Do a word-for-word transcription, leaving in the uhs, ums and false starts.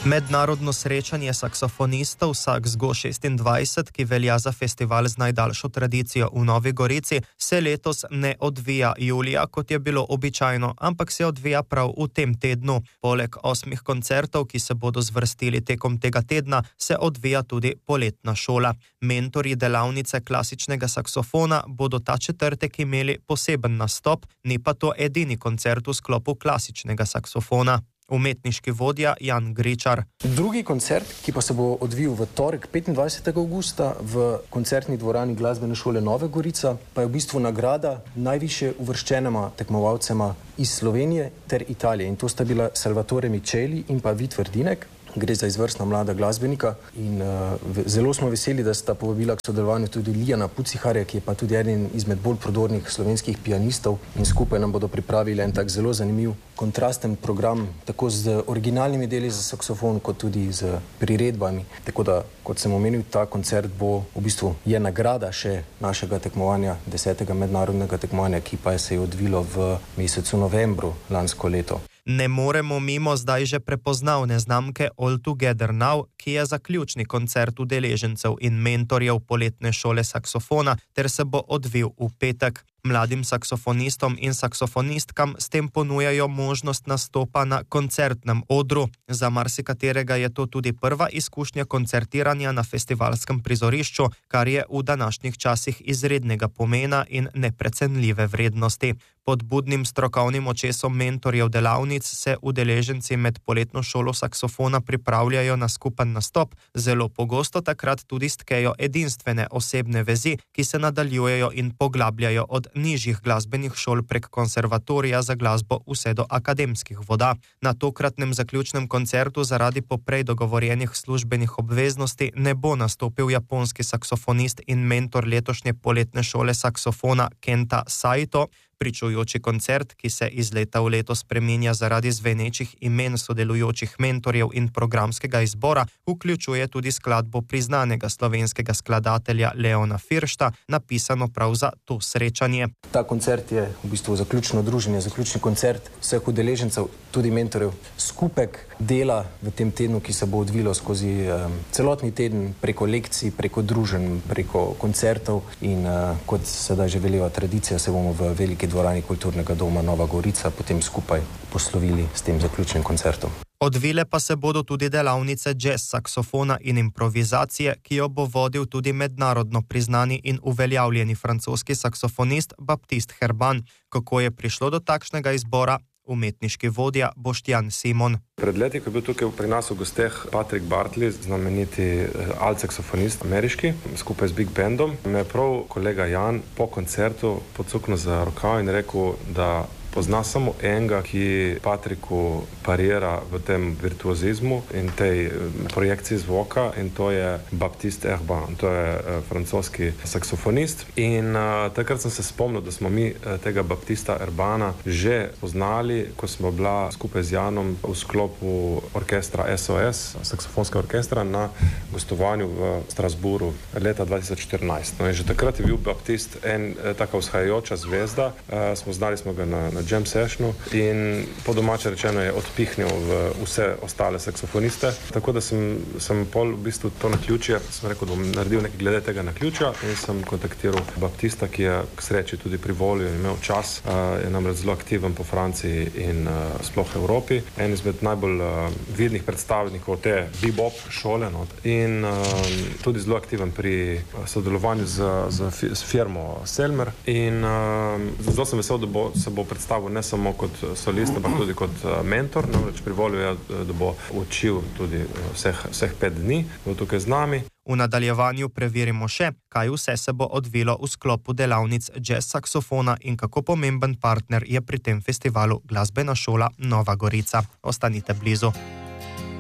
Mednarodno srečanje saksofonistov Saxgo šestindvajset, ki velja za festival z najdaljšo tradicijo v Novi Gorici, se letos ne odvija julija, kot je bilo običajno, ampak se odvija prav v tem tednu. Poleg osmih koncertov, ki se bodo zvrstili tekom tega tedna, se odvija tudi poletna šola. Mentorji delavnice klasičnega saksofona bodo ta četrtek imeli poseben nastop, ni pa to edini koncert v sklopu klasičnega saksofona. Umetniški vodja Jan Gričar. Drugi koncert, ki pa se bo odvil v torek petindvajsetega avgusta v koncertni dvorani Glasbene šole Nova Gorica, pa je v bistvu nagrada najvišje uvrščenima tekmovalcema iz Slovenije ter Italije. In to sta bila Salvatore Micheli in pa Vid Verdinek. Gre za izvrstna mlada glasbenika in uh, zelo smo veseli, da sta povabila k sodelovanju tudi Lijana Puciharja, ki je pa tudi eden izmed bolj prodornih slovenskih pianistov, in skupaj nam bodo pripravili en tak zelo zanimiv kontrasten program, tako z originalnimi deli za saksofon, kot tudi z priredbami. Tako da, kot sem omenil, ta koncert bo v bistvu je nagrada še našega tekmovanja, desetega mednarodnega tekmovanja, ki pa se je odvilo v mesecu novembru lansko leto. Ne moremo mimo zdaj že prepoznavne znamke All Together Now, ki je zaključni koncert udeležencev in mentorjev poletne šole saksofona ter se bo odvil v petek. Mladim saksofonistom in saksofonistkam s tem ponujajo možnost nastopa na koncertnem odru. Za marsikaterega je to tudi prva izkušnja koncertiranja na festivalskem prizorišču, kar je v današnjih časih izrednega pomena in neprecenljive vrednosti. Pod budnim strokovnim očesom mentorjev delavnic se udeleženci med poletno šolo saksofona pripravljajo na skupen nastop, zelo pogosto takrat tudi stkejo edinstvene osebne vezi, ki se nadaljujejo in poglabljajo od nižjih glasbenih šol prek konservatorija za glasbo vse do akademskih voda. Na tokratnem zaključnem koncertu zaradi poprej dogovorjenih službenih obveznosti ne bo nastopil japonski saksofonist in mentor letošnje poletne šole saksofona Kenta Saito. Pričujoči koncert, ki se iz leta v leto spreminja zaradi zvenečih imen sodelujočih mentorjev in programskega izbora, vključuje tudi skladbo priznanega slovenskega skladatelja Leona Firšta, napisano prav za to srečanje. Ta koncert je v bistvu zaključno druženje, zaključni koncert vseh udeležencev, tudi mentorjev, skupek dela v tem tednu, ki se bo odvilo skozi um, celotni teden, preko lekcij, preko druženj, preko koncertov in uh, kot sedaj že veleva tradicija, se bomo v veliki dvorani Kulturnega doma Nova Gorica potem skupaj poslovili s tem zaključnim koncertom. Odvile pa se bodo tudi delavnice jazz saksofona in improvizacije, ki jo bo vodil tudi mednarodno priznani in uveljavljeni francoski saksofonist Baptiste Herban. Kako je prišlo do takšnega izbora? Umetniški vodja Boštjan Simon. Pred leti, ko je bil tukaj pri nas v gosteh Patrick Bartley, znameniti alt-saksofonist ameriški, skupaj z Big Bandom, me je prav kolega Jan po koncertu pocuknil za rokav in rekel, da pozna samo enega, ki Patricku parira v tem virtuozizmu in tej projekciji zvoka, in to je Baptiste Herban, to je uh, francoski saksofonist. In uh, takrat sem se spomnil, da smo mi uh, tega Baptista Herbana že poznali, ko smo bila skupaj z Janom v sklopu orkestra S O S, saksofonskega orkestra, na gostovanju v Strasbourgu leta dva tisoč štirinajst. No, in že takrat je bil Baptist en uh, taka vzhajajoča zvezda, uh, smo znali smo ga na, na jam sessionu in po domače rečeno je odpihnil v vse ostale saksofoniste. Tako da sem, sem pol v bistvu to naključje, sem rekel, da bom naredil nekaj glede tega naključja in sem kontaktiral Baptista, ki je k sreči tudi privolil in imel čas, uh, je namreč zelo aktiven po Franciji in uh, sploh Evropi. En izmed najbolj uh, vidnih predstavnikov te bebop šole, no, in uh, tudi zelo aktiven pri sodelovanju z, z, z firmo Selmer. In uh, zelo sem vesel, da bo, se bo predstavil ne samo kot solist, ampak tudi kot mentor, namreč privolil je, da bo učil tudi vseh, vseh pet dni, bo tukaj z nami. V nadaljevanju preverimo še, kaj vse se bo odvilo v sklopu delavnic jazz saksofona in kako pomemben partner je pri tem festivalu Glasbena šola Nova Gorica. Ostanite blizu.